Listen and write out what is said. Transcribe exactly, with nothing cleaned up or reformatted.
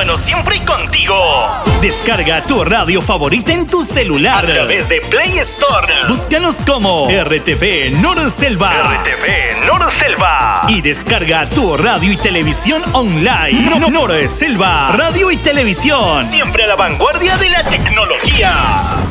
bueno siempre contigo. Descarga tu radio favorita en tu celular a través de Play Store. Búscanos como R T V Norselva. R T V Norselva. Y descarga tu radio y televisión online. No, no, Norselva. Radio y televisión. Siempre a la vanguardia de la tecnología.